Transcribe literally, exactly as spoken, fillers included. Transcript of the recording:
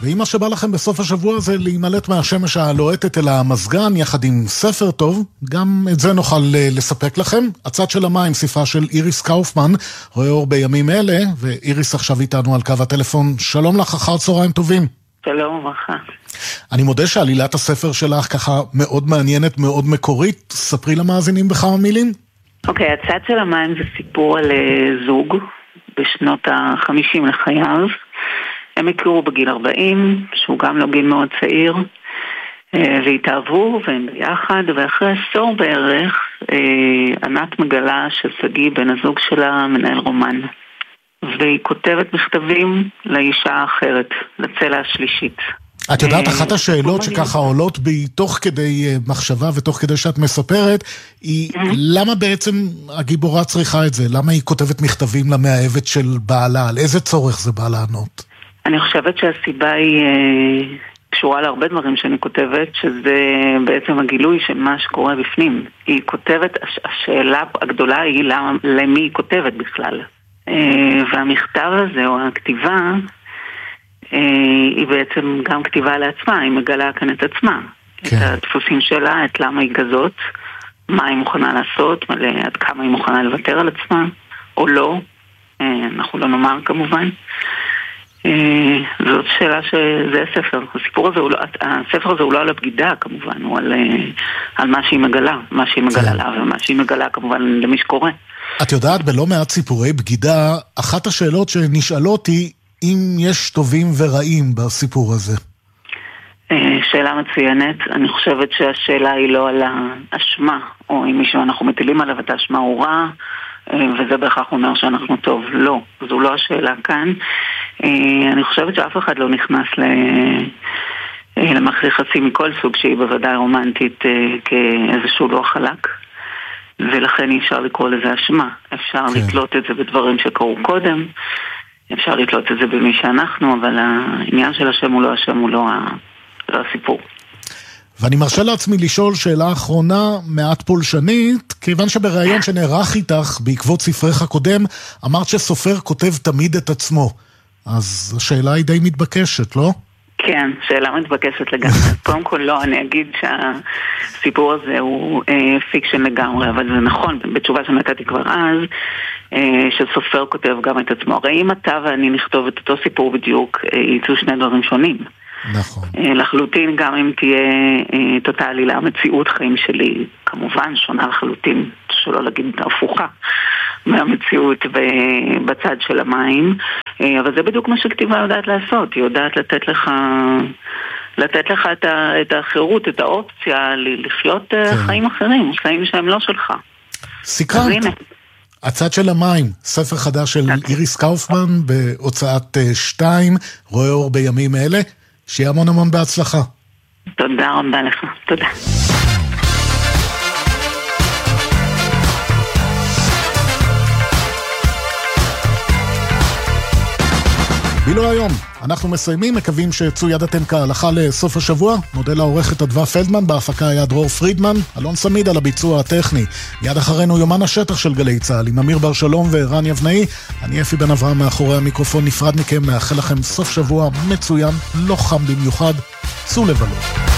ואם מה שבא לכם בסוף השבוע זה להימלט מהשמש הלוהטת אל המזגן, יחד עם ספר טוב, גם את זה נוכל לספק לכם. הצד של המים, ספרה של איריס קאופמן, רואה אור בימים אלה, ואיריס עכשיו איתנו על קו הטלפון. שלום לך, אחר צהריים טובים. שלום וברכה. אני מודה שעלילת הספר שלך ככה מאוד מעניינת, מאוד מקורית. ספרי למאזינים בכמה מילים. אוקיי, okay, הצד של המים זה סיפור על זוג בשנות ה-חמישים לחייו. הם הכירו בגיל ארבעים, שהוא גם לא גיל מאוד צעיר, והתאהבו והם ביחד, ואחרי עשור בערך ענת מגלה שסגי בן הזוג שלה מנהל רומן. והיא כותבת מכתבים לאישה האחרת, לצלע השלישית. את יודעת, אחת השאלות שככה עולות בי תוך כדי מחשבה ותוך כדי שאת מספרת, היא למה בעצם הגיבורה צריכה את זה? למה היא כותבת מכתבים למאהבת של בעלה? על איזה צורך זה בא לענות? אני חושבת שהסיבה היא קשורה להרבה דברים שאני כותבת, שזה בעצם הגילוי של מה שקורה בפנים. היא כותבת, השאלה הגדולה היא למה, למי היא כותבת בכלל. והמכתב הזה, או הכתיבה, היא בעצם גם כתיבה לעצמה, היא מגלה כאן את עצמה, כן. את הדפוסים שלה, את למה היא כזאת, מה היא מוכנה לעשות, עד כמה היא מוכנה לוותר על עצמה, או לא, אנחנו לא נאמר כמובן. זאת שאלה שזה הספר, הסיפור הזה, לא, הספר הזה הוא לא על הבגידה כמובן, הוא על, על מה שהיא מגלה, מה שהיא מגלה לה, ומה שהיא מגלה כמובן למי שקורא. את יודעת, בלא מעט סיפורי בגידה, אחת השאלות שנשאלות היא, אם יש טובים ורעים בסיפור הזה? שאלה מצוינת. אני חושבת שהשאלה היא לא על האשמה, או אם מישהו אנחנו מטילים עליו את האשמה הוא רע, וזה בהכרח אומר שאנחנו טוב. לא, זו לא השאלה כאן. אני חושבת שאף אחד לא נכנס למערכת יחסים מכל סוג שהיא בוודאי רומנטית כאיזשהו לא חלק. ולכן אי אפשר לקרוא לזה אשמה. אפשר כן. לתלות את זה בדברים שקרו קודם, אפשר לתלות את זה במי שאנחנו, אבל העניין של השם הוא לא השם, הוא לא, לא הסיפור. ואני מרשה לעצמי לשאול שאלה אחרונה מעט פולשנית, כיוון שבראיון שנערך איתך בעקבות ספרך הקודם, אמרת שסופר כותב תמיד את עצמו. אז השאלה היא די מתבקשת, לא? כן, שאלה מתבקשת לגמרי. קודם כל לא, אני אגיד שהסיפור הזה הוא אה, פיקשן לגמרי, אבל זה נכון, בתשובה שנתתי כבר אז, אה, שסופר כותב גם את עצמו. הרי אם אתה ואני נכתוב את אותו סיפור בדיוק, אה, יצאו שני דברים שונים. נכון. אה, לחלוטין, גם אם תהיה אה, תותה עלילה, המציאות חיים שלי, כמובן, שונה לחלוטין, שלא להגיד הפוכה מהמציאות בצד של המים. אבל זה בדיוק מה שכתיבה יודעת לעשות. היא יודעת לתת לך לתת לך את, ה, את האחרות, את האופציה לחיות כן. חיים אחרים, חיים שהם לא שלך. סיקרנט. הצד של המים, ספר חדש של איריס קאופמן בהוצאת שתיים, רואה אור בימים אלה. שיהיה המון המון בהצלחה. תודה רבה לך. תודה. בילו היום, אנחנו מסיימים, מקווים שצו ידעתם כהלכה לסוף השבוע. מודה לעורכת אדווה פלדמן, בהפקה היה דרור פרידמן, אלון סמיד על הביצוע הטכני. מיד אחרינו יומן השטח של גלי צהל, עם אמיר בר שלום וערן יבנאי. אני אפי בן אברהם מאחורי המיקרופון, נפרד מכם, מאחל לכם סוף שבוע מצוין, לא חם במיוחד, צאו לבלות.